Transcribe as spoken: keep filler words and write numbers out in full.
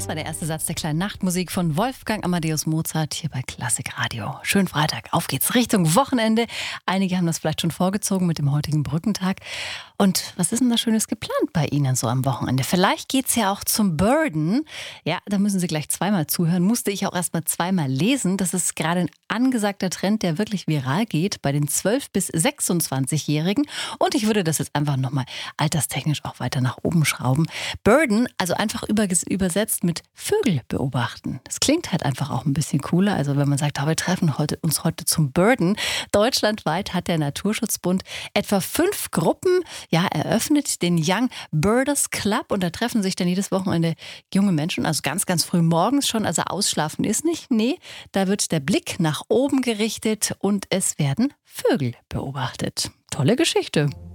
Das war der erste Satz der kleinen Nachtmusik von Wolfgang Amadeus Mozart hier bei Klassik Radio. Schönen Freitag, auf geht's Richtung Wochenende. Einige haben das vielleicht schon vorgezogen mit dem heutigen Brückentag. Und was ist denn da Schönes geplant bei Ihnen so am Wochenende? Vielleicht geht's ja auch zum Burden. Ja, da müssen Sie gleich zweimal zuhören. Musste ich auch erst mal zweimal lesen. Das ist gerade ein angesagter Trend, der wirklich viral geht bei den zwölf- bis sechsundzwanzigjährigen. Und ich würde das jetzt einfach nochmal alterstechnisch auch weiter nach oben schrauben. Burden, also einfach übersetzt mit Vögel beobachten. Das klingt halt einfach auch ein bisschen cooler. Also wenn man sagt, oh, wir treffen heute, uns heute zum Burden. Deutschlandweit hat der Naturschutzbund etwa fünf Gruppen ja, eröffnet, den Young Birders Club. Und da treffen sich dann jedes Wochenende junge Menschen, also ganz, ganz früh morgens schon. Also ausschlafen ist nicht. Nee, da wird der Blick nach oben gerichtet und es werden Vögel beobachtet. Tolle Geschichte.